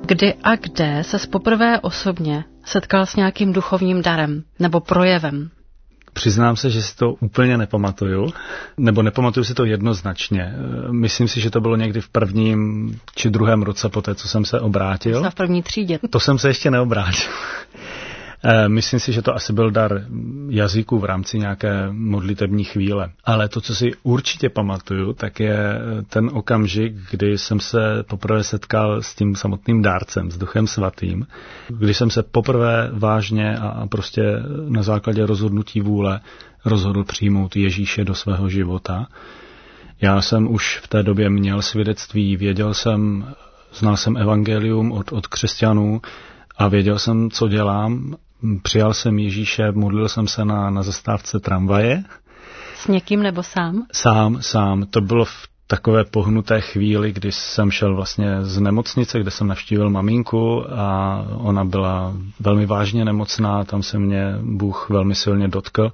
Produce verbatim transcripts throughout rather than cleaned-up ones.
Kdy a kde ses poprvé osobně setkal s nějakým duchovním darem nebo projevem? Přiznám se, že si to úplně nepamatuju, nebo nepamatuju si to jednoznačně. Myslím si, že to bylo někdy v prvním či druhém roce po té, co jsem se obrátil. Jsi v první třídě. To jsem se ještě neobrátil. Myslím si, že to asi byl dar jazyku v rámci nějaké modlitební chvíle. Ale to, co si určitě pamatuju, tak je ten okamžik, kdy jsem se poprvé setkal s tím samotným dárcem, s Duchem Svatým, kdy jsem se poprvé vážně a prostě na základě rozhodnutí vůle rozhodl přijmout Ježíše do svého života. Já jsem už v té době měl svědectví, věděl jsem, znal jsem evangelium od, od křesťanů a věděl jsem, co dělám. Přijal jsem Ježíše, modlil jsem se na, na zastávce tramvaje. S někým nebo sám? Sám, sám. To bylo v takové pohnuté chvíli, kdy jsem šel vlastně z nemocnice, kde jsem navštívil maminku a ona byla velmi vážně nemocná, tam se mě Bůh velmi silně dotkl.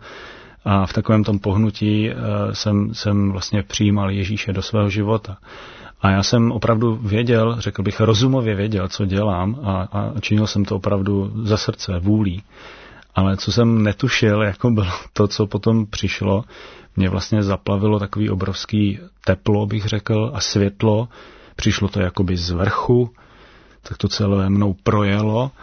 A v takovém tom pohnutí jsem, jsem vlastně přijímal Ježíše do svého života. A já jsem opravdu věděl, řekl bych rozumově věděl, co dělám a, a činil jsem to opravdu za srdce, vůlí. Ale co jsem netušil, jako bylo to, co potom přišlo, mě vlastně zaplavilo takový obrovský teplo, bych řekl, a světlo. Přišlo to jakoby z vrchu, tak to celé mnou projelo.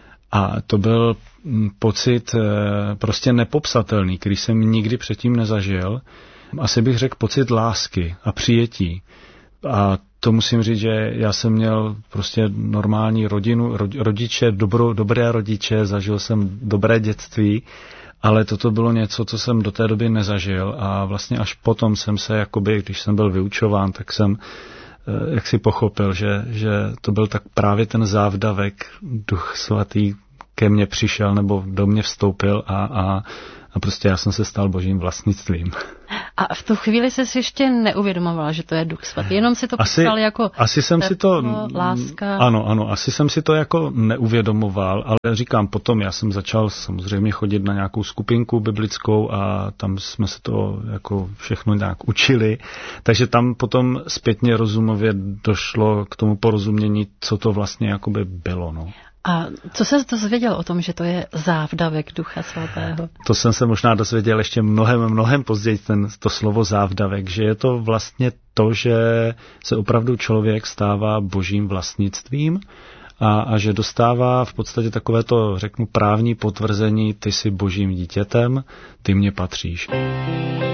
A to byl pocit prostě nepopsatelný, který jsem nikdy předtím nezažil. Asi bych řekl pocit lásky a přijetí. A to musím říct, že já jsem měl prostě normální rodinu, rodiče, dobro, dobré rodiče, zažil jsem dobré dětství, ale toto bylo něco, co jsem do té doby nezažil a vlastně až potom jsem se, jakoby, když jsem byl vyučován, tak jsem jak si pochopil, že, že to byl tak právě ten závdavek, Duch Svatý ke mně přišel nebo do mě vstoupil a, a, a prostě já jsem se stal božím vlastnictvím. A v tu chvíli jsi ještě neuvědomoval, že to je Duch Svatý, jenom si to psal jako asi jsem teplo, si to, láska. Ano, ano, asi jsem si to jako neuvědomoval, ale říkám potom, já jsem začal samozřejmě chodit na nějakou skupinku biblickou a tam jsme se to jako všechno nějak učili, takže tam potom zpětně rozumově došlo k tomu porozumění, co to vlastně jakoby bylo, no. A co se dozvěděl o tom, že to je závdavek Ducha Svatého? To jsem se možná dozvěděl ještě mnohem, mnohem později, ten, to slovo závdavek, že je to vlastně to, že se opravdu člověk stává božím vlastnictvím a, a že dostává v podstatě takové to, řeknu, právní potvrzení, ty jsi božím dítětem, ty mě patříš.